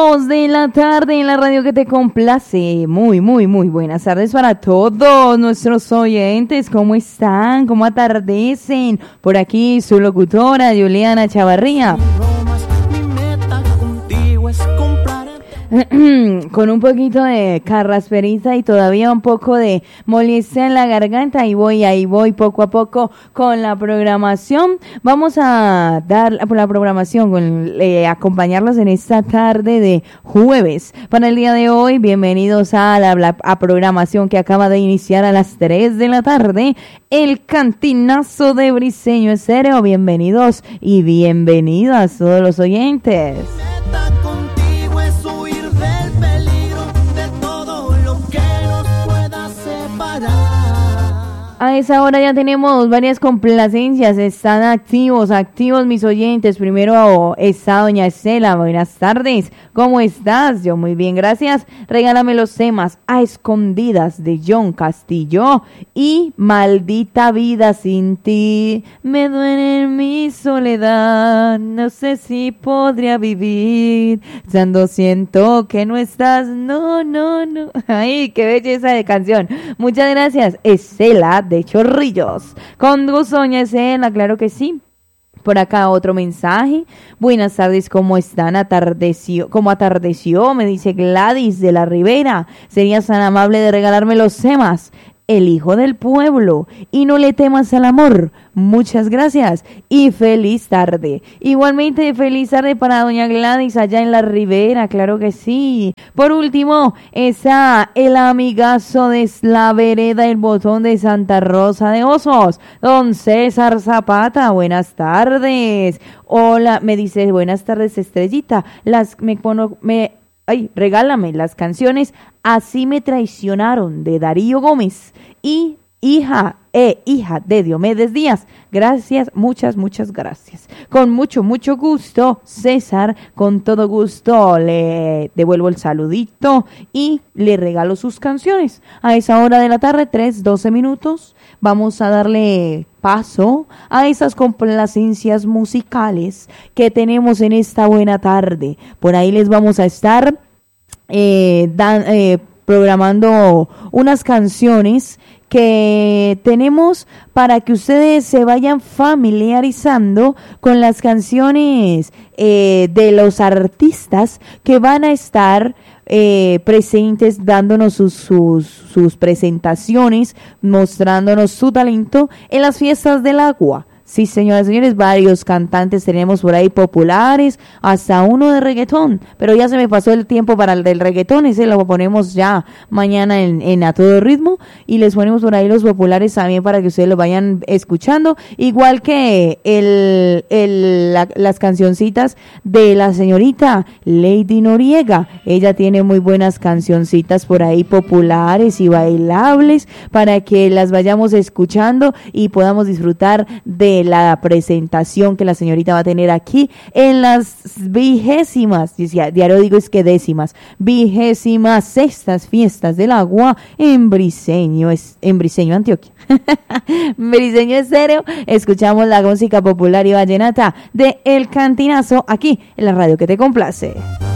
2 de la tarde en la radio que te complace. Muy buenas tardes para todos nuestros oyentes. ¿Cómo están? ¿Cómo atardecen? Por aquí su locutora Juliana Chavarría. Con un poquito de carrasperiza y todavía un poco de molestia en la garganta. Ahí voy poco a poco con la programación. Vamos a dar la programación, acompañarlos en esta tarde de jueves. Para el día de hoy, bienvenidos a la programación que acaba de iniciar a las 3 de la tarde. El Cantinazo de Briseño Estéreo. Bienvenidos y bienvenidas todos los oyentes. A esa hora ya tenemos varias complacencias, están activos mis oyentes. Primero está doña Estela, buenas tardes, ¿cómo estás? Yo muy bien, gracias. Regálame los temas A Escondidas de John Castillo y Maldita Vida Sin Ti. Me duele en mi soledad, no sé si podría vivir cuando siento que no estás, no. Ay, qué belleza de canción. Muchas gracias, Estela de Chorrillos. Con gusto, doña Estela, claro que sí. Por acá otro mensaje. Buenas tardes, ¿cómo están? ¿Cómo atardeció? Me dice Gladys de la Ribera. ¿Serías tan amable de regalarme los temas? El hijo del pueblo y no le temas al amor. Muchas gracias y feliz tarde. Igualmente feliz tarde para doña Gladys allá en la Ribera, claro que sí. Por último está el amigazo de la vereda El Botón de Santa Rosa de Osos, don César Zapata. Buenas tardes. Hola, me dice buenas tardes Estrellita. Regálame las canciones Así me traicionaron de Darío Gómez y hija de Diomedes Díaz. Gracias, muchas gracias. Con mucho gusto, César, con todo gusto le devuelvo el saludito y le regalo sus canciones. A esa hora de la tarde, 3:12 minutos, vamos a darle paso a esas complacencias musicales que tenemos en esta buena tarde. Por ahí les vamos a estar programando unas canciones que tenemos para que ustedes se vayan familiarizando con las canciones de los artistas que van a estar presentes, dándonos sus presentaciones, mostrándonos su talento en las fiestas del agua. Sí, señoras y señores, varios cantantes tenemos por ahí populares, hasta uno de reggaetón, pero ya se me pasó el tiempo para el del reggaetón, ese lo ponemos ya mañana en A Todo Ritmo, y les ponemos por ahí los populares también para que ustedes lo vayan escuchando, igual que las cancioncitas de la señorita Lady Noriega. Ella tiene muy buenas cancioncitas por ahí populares y bailables para que las vayamos escuchando y podamos disfrutar de la presentación que la señorita va a tener aquí en las 26ª fiestas del agua en Briseño, Antioquia. Briseño Estéreo. Escuchamos la música popular y vallenata de El Cantinazo aquí en la radio que te complace.